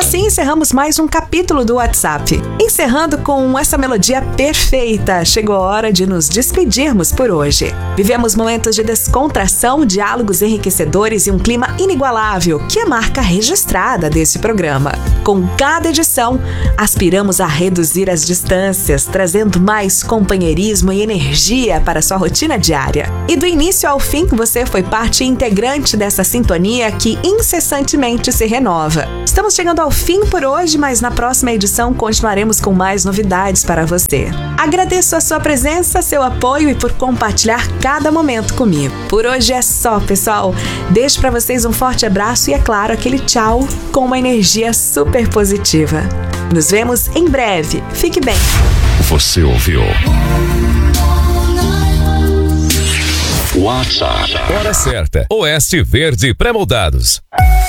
assim encerramos mais um capítulo do WhatsApp. Encerrando com essa melodia perfeita, chegou a hora de nos despedirmos por hoje. Vivemos momentos de descontração, diálogos enriquecedores e um clima inigualável, que é a marca registrada desse programa. Com cada edição, aspiramos a reduzir as distâncias, trazendo mais companheirismo e energia para a sua rotina diária. E do início ao fim, você foi parte integrante dessa sintonia que incessantemente se renova. Estamos chegando ao fim por hoje, mas na próxima edição continuaremos com mais novidades para você. Agradeço a sua presença, seu apoio e por compartilhar cada momento comigo. Por hoje é só, pessoal. Deixo para vocês um forte abraço e, é claro, aquele tchau com uma energia super positiva. Nos vemos em breve. Fique bem. Você ouviu WhatsApp. Hora certa. Oeste Verde Pré-moldados.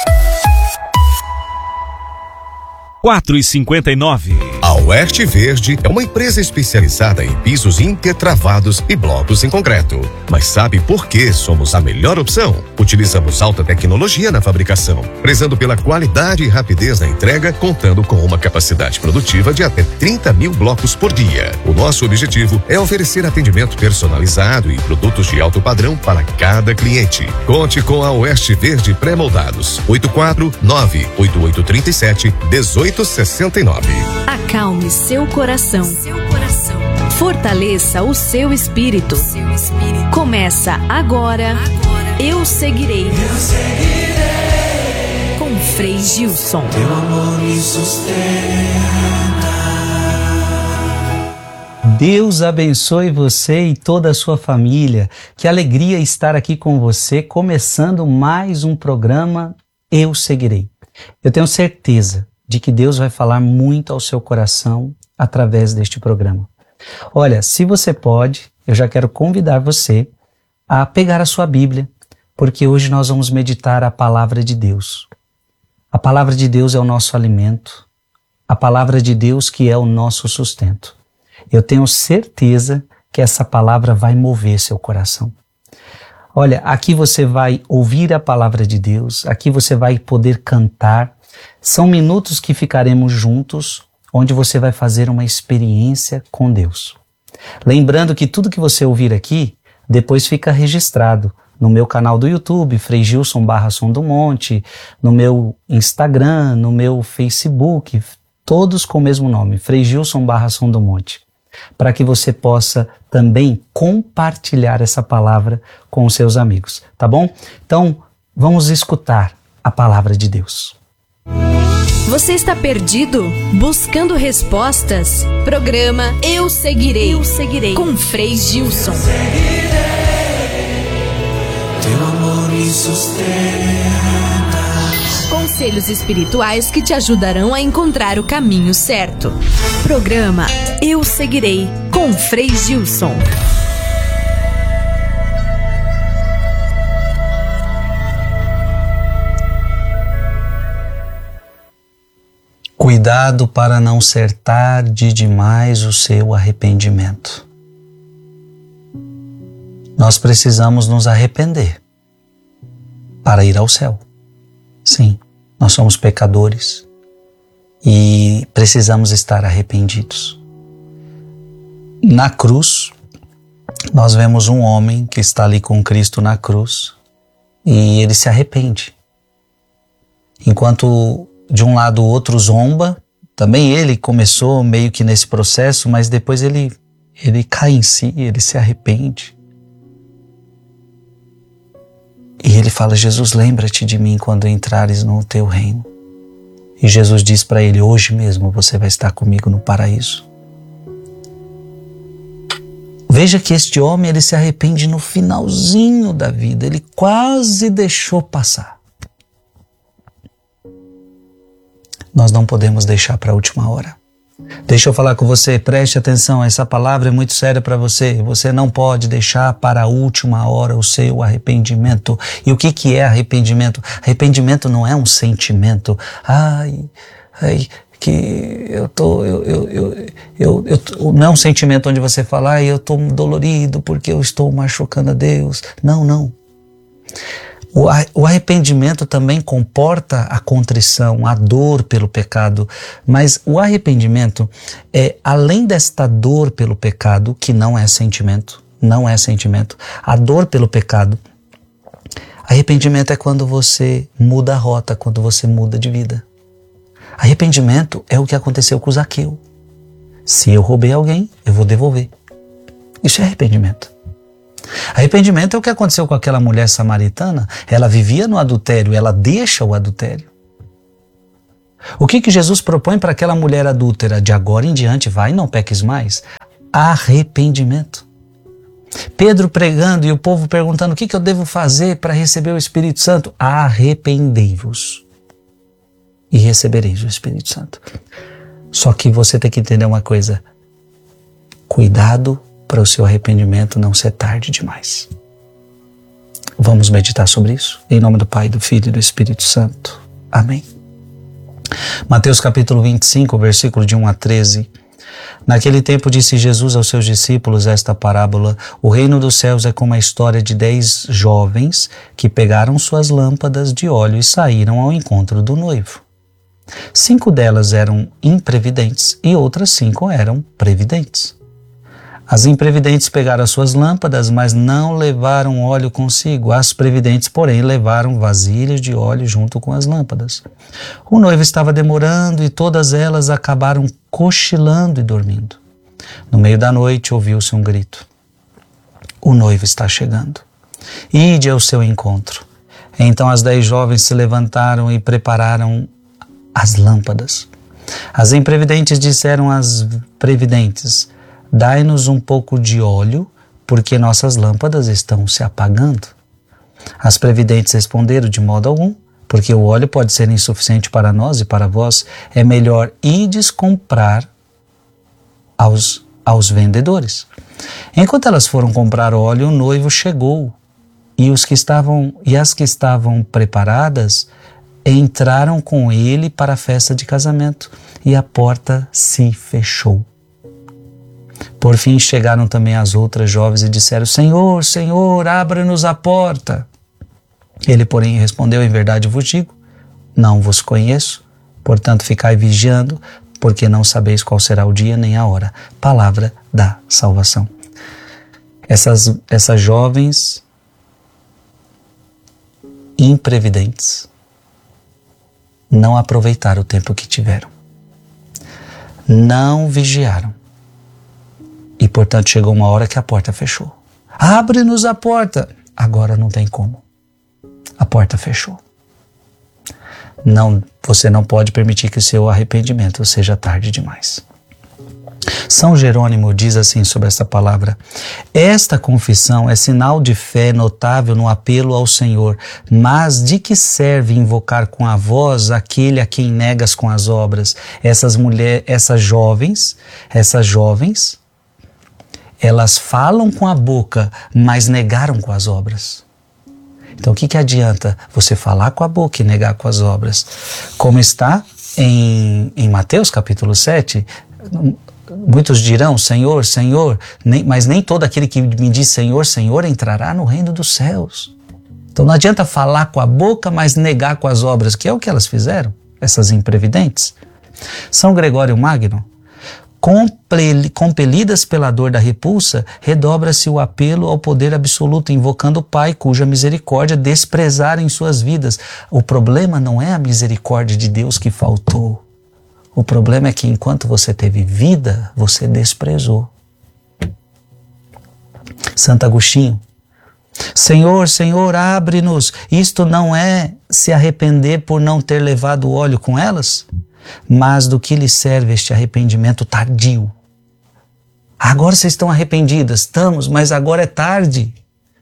4h59. A Oeste Verde é uma empresa especializada em pisos impertravados e blocos em concreto. Mas sabe por que somos a melhor opção? Utilizamos alta tecnologia na fabricação, prezando pela qualidade e rapidez na entrega, contando com uma capacidade produtiva de até 30 mil blocos por dia. O nosso objetivo é oferecer atendimento personalizado e produtos de alto padrão para cada cliente. Conte com a Oeste Verde Pré-moldados. 849-8837-1869. Acalme seu coração. Fortaleça o seu espírito. Começa agora. Eu seguirei. Com Frei Gilson. Teu amor me sustenta. Deus abençoe você e toda a sua família. Que alegria estar aqui com você, começando mais um programa Eu Seguirei. Eu tenho certeza de que Deus vai falar muito ao seu coração através deste programa. Olha, se você pode, eu já quero convidar você a pegar a sua Bíblia, porque hoje nós vamos meditar a palavra de Deus. A palavra de Deus é o nosso alimento, a palavra de Deus que é o nosso sustento. Eu tenho certeza que essa palavra vai mover seu coração. Olha, aqui você vai ouvir a palavra de Deus, aqui você vai poder cantar. São minutos que ficaremos juntos, onde você vai fazer uma experiência com Deus. Lembrando que tudo que você ouvir aqui, depois fica registrado no meu canal do YouTube, Frei Gilson /Som do Monte, no meu Instagram, no meu Facebook, todos com o mesmo nome, Frei Gilson /Som do Monte, para que você possa também compartilhar essa palavra com os seus amigos, tá bom? Então, vamos escutar a palavra de Deus. Você está perdido? Buscando respostas? Programa Eu Seguirei. Eu Seguirei. Com Frei Gilson. Teu amor me sustenta. Conselhos espirituais que te ajudarão a encontrar o caminho certo. Programa Eu Seguirei. Com Frei Gilson. Cuidado para não ser tarde demais o seu arrependimento. Nós precisamos nos arrepender para ir ao céu. Sim, nós somos pecadores e precisamos estar arrependidos. Na cruz, nós vemos um homem que está ali com Cristo na cruz e ele se arrepende. Enquanto de um lado o outro zomba, também ele começou meio que nesse processo, mas depois ele cai em si, ele se arrepende. E ele fala: Jesus, lembra-te de mim quando entrares no teu reino. E Jesus diz para ele: hoje mesmo você vai estar comigo no paraíso. Veja que este homem, ele se arrepende no finalzinho da vida, ele quase deixou passar. Nós não podemos deixar para a última hora. Deixa eu falar com você, preste atenção, essa palavra é muito séria para você. Você não pode deixar para a última hora o seu arrependimento. E o que é arrependimento? Arrependimento não é um sentimento. Que não é um sentimento onde você fala: eu estou dolorido porque eu estou machucando a Deus. Não. O arrependimento também comporta a contrição, a dor pelo pecado, mas o arrependimento é, além desta dor pelo pecado, que não é sentimento, a dor pelo pecado, arrependimento é quando você muda a rota, quando você muda de vida. Arrependimento é o que aconteceu com o Zaqueu. Se eu roubei alguém, eu vou devolver. Isso é arrependimento. Arrependimento é o que aconteceu com aquela mulher samaritana. Ela vivia no adultério, ela deixa o adultério. O que Jesus propõe para aquela mulher adúltera? De agora em diante, vai, não peques mais. Arrependimento. Pedro pregando e o povo perguntando: o que eu devo fazer para receber o Espírito Santo? Arrependei-vos e recebereis o Espírito Santo. Só que você tem que entender uma coisa: cuidado para o seu arrependimento não ser tarde demais. Vamos meditar sobre isso? Em nome do Pai, do Filho e do Espírito Santo. Amém. Mateus capítulo 25, versículo de 1 a 13. Naquele tempo disse Jesus aos seus discípulos esta parábola: o reino dos céus é como a história de 10 jovens que pegaram suas lâmpadas de óleo e saíram ao encontro do noivo. 5 delas eram imprevidentes e outras 5 eram previdentes. As imprevidentes pegaram as suas lâmpadas, mas não levaram óleo consigo. As previdentes, porém, levaram vasilhas de óleo junto com as lâmpadas. O noivo estava demorando e todas elas acabaram cochilando e dormindo. No meio da noite ouviu-se um grito: o noivo está chegando. Ide ao seu encontro. Então as 10 jovens se levantaram e prepararam as lâmpadas. As imprevidentes disseram às previdentes: dai-nos um pouco de óleo, porque nossas lâmpadas estão se apagando. As previdentes responderam: de modo algum, porque o óleo pode ser insuficiente para nós e para vós. É melhor ides comprar aos vendedores. Enquanto elas foram comprar óleo, o noivo chegou, e as que estavam preparadas entraram com ele para a festa de casamento, e a porta se fechou. Por fim chegaram também as outras jovens e disseram: Senhor, Senhor, abra-nos a porta. Ele, porém, respondeu: em verdade vos digo, não vos conheço, portanto ficai vigiando, porque não sabeis qual será o dia nem a hora. Palavra da salvação. Essas jovens imprevidentes não aproveitaram o tempo que tiveram, não vigiaram. E, portanto, chegou uma hora que a porta fechou. Abre-nos a porta. Agora não tem como. A porta fechou. Não, você não pode permitir que o seu arrependimento seja tarde demais. São Jerônimo diz assim sobre essa palavra: esta confissão é sinal de fé notável no apelo ao Senhor, mas de que serve invocar com a voz aquele a quem negas com as obras? Essas jovens, elas falam com a boca, mas negaram com as obras. Então o que adianta você falar com a boca e negar com as obras? Como está em Mateus capítulo 7, muitos dirão: Senhor, Senhor, mas nem todo aquele que me diz Senhor, Senhor entrará no reino dos céus. Então não adianta falar com a boca, mas negar com as obras, que é o que elas fizeram, essas imprevidentes. São Gregório Magno: compelidas pela dor da repulsa, redobra-se o apelo ao poder absoluto, invocando o Pai, cuja misericórdia desprezaram em suas vidas. O problema não é a misericórdia de Deus que faltou. O problema é que enquanto você teve vida, você desprezou. Santo Agostinho: Senhor, Senhor, abre-nos. Isto não é se arrepender por não ter levado óleo com elas? Mas do que lhe serve este arrependimento tardio? Agora vocês estão arrependidas, estamos, mas agora é tarde.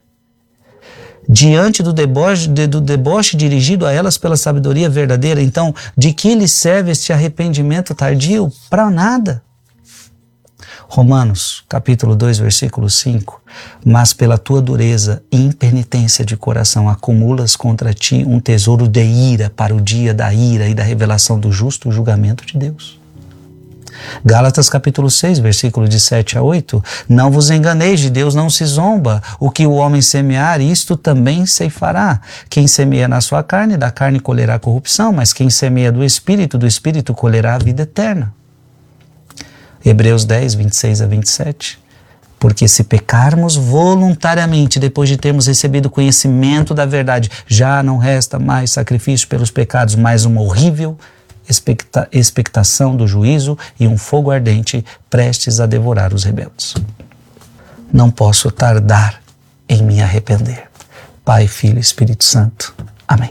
Diante do deboche dirigido a elas pela sabedoria verdadeira, então, de que lhe serve este arrependimento tardio? Para nada. Romanos, capítulo 2, versículo 5. Mas pela tua dureza e impenitência de coração acumulas contra ti um tesouro de ira para o dia da ira e da revelação do justo julgamento de Deus. Gálatas capítulo 6, versículo de 7 a 8. Não vos enganeis, de Deus não se zomba. O que o homem semear, isto também ceifará. Quem semeia na sua carne, da carne colherá corrupção, mas quem semeia do Espírito colherá a vida eterna. Hebreus 10, 26 a 27. Porque se pecarmos voluntariamente, depois de termos recebido conhecimento da verdade, já não resta mais sacrifício pelos pecados, mas uma horrível expectação do juízo e um fogo ardente prestes a devorar os rebeldes. Não posso tardar em me arrepender. Pai, Filho e Espírito Santo. Amém.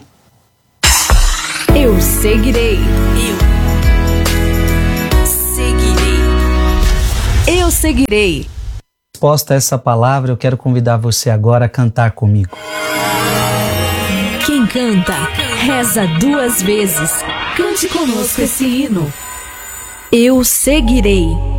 Eu seguirei. Eu seguirei. Resposta a essa palavra, eu quero convidar você agora a cantar comigo. Quem canta, reza 2 vezes. Cante conosco esse hino. Eu seguirei.